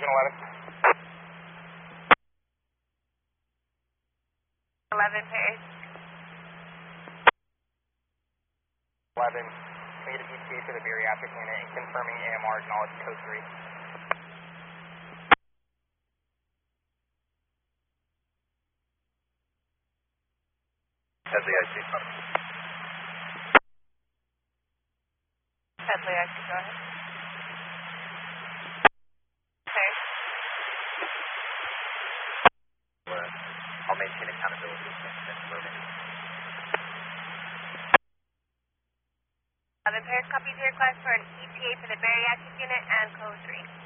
11. 11 pairs. 11. Negative ETA for the bariatric unit and confirming AMR acknowledged code 3. Headley IC, Headley, I should go ahead. Okay. I'll maintain accountability and confirming. 11 pairs, copies your request for an ETA for the bariatric unit and code 3.